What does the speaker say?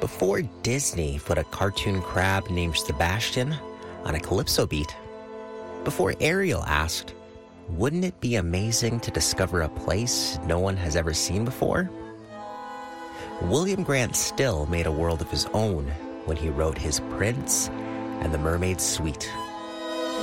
Before Disney put a cartoon crab named Sebastian on a Calypso beat, before Ariel asked, wouldn't it be amazing to discover a place no one has ever seen before? William Grant Still made a world of his own when he wrote his Prince and the Mermaid Suite.